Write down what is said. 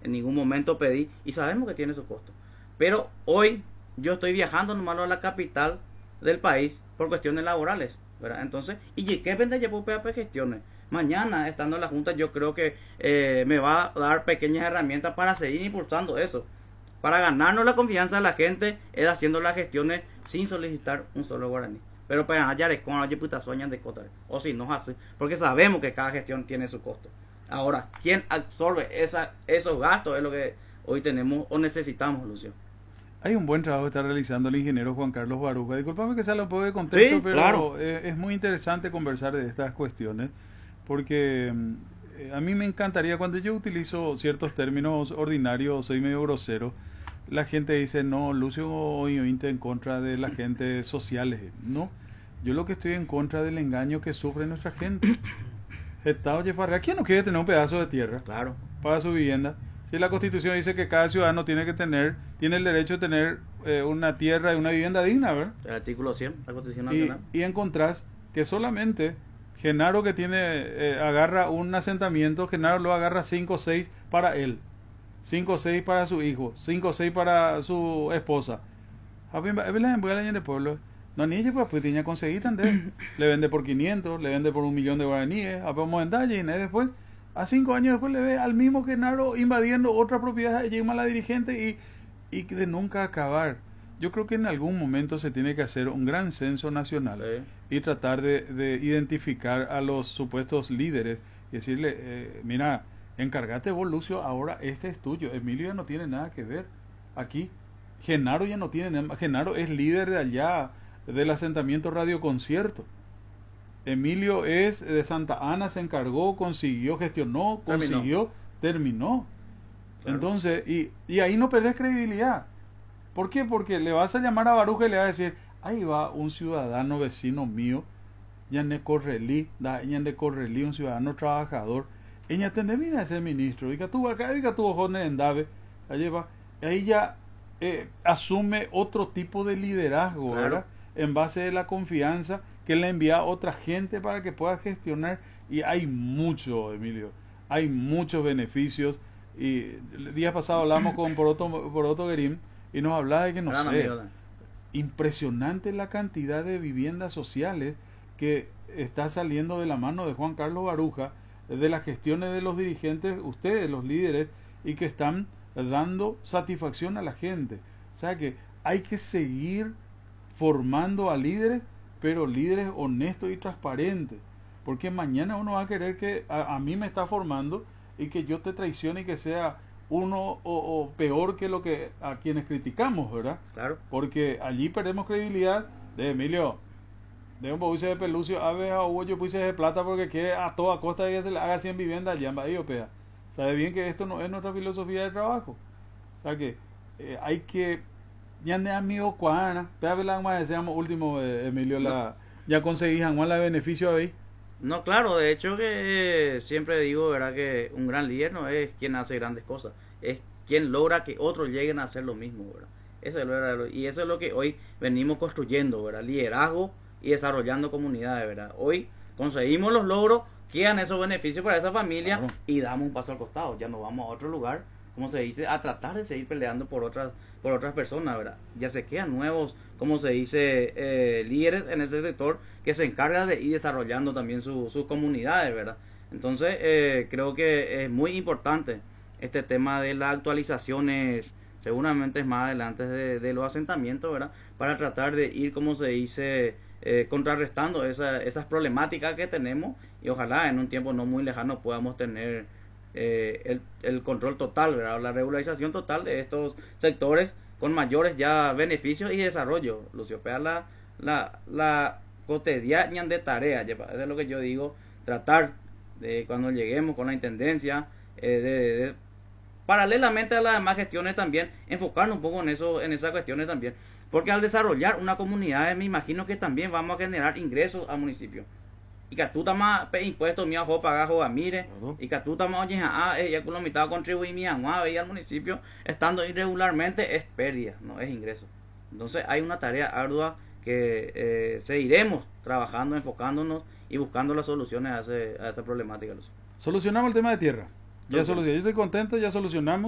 en ningún momento pedí, y sabemos que tiene su costo. Pero hoy yo estoy viajando nomás a la capital del país por cuestiones laborales, ¿verdad? Entonces, y qué vende llevo PAP gestiones. Mañana, estando en la Junta, yo creo que me va a dar pequeñas herramientas para seguir impulsando eso. Para ganarnos la confianza de la gente es haciendo las gestiones sin solicitar un solo guaraní. Pero para ganar con la de cotar. O si no hace, porque sabemos que cada gestión tiene su costo. Ahora, ¿quién absorbe esos gastos? Es lo que hoy tenemos o necesitamos, Lucio. Hay un buen trabajo que está realizando el ingeniero Juan Carlos Baruja. Disculpame que sea un poco de contexto, Sí, pero claro. es muy interesante conversar de estas cuestiones, porque a mí me encantaría, cuando yo utilizo ciertos términos ordinarios, soy medio grosero, la gente dice, no, Lucio hoy está en contra de la gente sociales. No, yo lo que estoy en contra del engaño que sufre nuestra gente. ¿Quién no quiere tener un pedazo de tierra Claro. para su vivienda? Si la Constitución dice que cada ciudadano tiene el derecho de tener una tierra y una vivienda digna, ¿verdad? El artículo 100, la Constitución Nacional. Y encontrás que solamente Genaro, que agarra un asentamiento, Genaro lo agarra 5 o 6 para él, 5 o 6 para su hijo, 5 o 6 para su esposa. De pueblo. No, ni ella pues tenía conseguir también. Le vende por 500, le vende por 1.000.000 de guaraníes, a vamos en dalle, y después, a 5 años después le ve al mismo Genaro invadiendo otra propiedad, llega la dirigente y de nunca acabar. Yo creo que en algún momento se tiene que hacer un gran censo nacional y tratar de identificar a los supuestos líderes y decirle, mira, encárgate vos, Lucio, ahora este es tuyo. Emilio ya no tiene nada que ver aquí. Genaro ya no tiene nada. Genaro es líder de allá, del asentamiento Radio Concierto. Emilio es de Santa Ana, se encargó, consiguió, gestionó, terminó. Claro. Entonces, y ahí no perdés credibilidad. ¿Por qué? Porque le vas a llamar a Baruja y le vas a decir, ahí va un ciudadano vecino mío, Ñande Correlí, un ciudadano trabajador, ella tende mira a ser ministro, y que tuvo acá, y que tuvo jóvenes en Dave, ahí ya asume otro tipo de liderazgo, claro, ¿verdad? En base de la confianza que le envía a otra gente para que pueda gestionar, y hay mucho, Emilio, hay muchos beneficios. Y el día pasado hablamos con Poroto Guerín y nos hablaba de que no sé, impresionante la cantidad de viviendas sociales que está saliendo de la mano de Juan Carlos Baruja, de las gestiones de los dirigentes, ustedes, los líderes, y que están dando satisfacción a la gente. O sea que hay que seguir formando a líderes, pero líderes honestos y transparentes, porque mañana uno va a querer que a mí me está formando y que yo te traicione y que sea uno o peor que lo que a quienes criticamos, ¿verdad? Claro. Porque allí perdemos credibilidad. De Emilio, de un poquito de pelucio, a ver, yo puse de plata porque quiere a toda costa de que se le haga 100 viviendas allá en Bahía, peda. Sabe bien que esto no es nuestra filosofía de trabajo. O sea que hay que, ya de amigo cuana, pero la más deseamos último, Emilio, ya conseguí Juan la beneficio ahí. No, claro, de hecho que siempre digo, ¿verdad? Que un gran líder no es quien hace grandes cosas, es quien logra que otros lleguen a hacer lo mismo, ¿verdad? Y eso es lo que hoy venimos construyendo, ¿verdad? Liderazgo y desarrollando comunidades, ¿verdad? Hoy conseguimos los logros, quedan esos beneficios para esa familia, claro, y damos un paso al costado, ya nos vamos a otro lugar, como se dice, a tratar de seguir peleando por otras personas, ¿verdad? Ya se quedan nuevos, como se dice, líderes en ese sector que se encargan de ir desarrollando también sus comunidades, ¿verdad? Entonces, creo que es muy importante este tema de las actualizaciones, seguramente es más adelante de los asentamientos, ¿verdad? Para tratar de ir, como se dice, contrarrestando esas problemáticas que tenemos, y ojalá en un tiempo no muy lejano podamos tener el control total, ¿verdad? La regularización total de estos sectores con mayores ya beneficios y desarrollo. Lucio, Pea, la cotidiana de tarea, es lo que yo digo, tratar de cuando lleguemos con la intendencia, paralelamente a las demás gestiones también, enfocarnos un poco en esas cuestiones también, porque al desarrollar una comunidad me imagino que también vamos a generar ingresos al municipio. Y que tú estás impuestos mío a pagar a mire, y que tú estás oye ya con lo mitad contribuir mi agua al municipio estando irregularmente es pérdida, no es ingreso. Entonces hay una tarea ardua que seguiremos trabajando, enfocándonos y buscando las soluciones a esa problemática. Solucionamos el tema de tierra. Yo estoy contento, ya solucionamos.